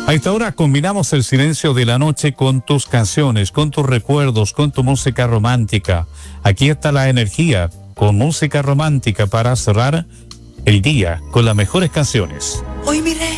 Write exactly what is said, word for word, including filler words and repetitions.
A esta hora combinamos el silencio de la noche con tus canciones, con tus recuerdos, con tu música romántica. Aquí está la energía con música romántica para cerrar el día con las mejores canciones. Hoy miré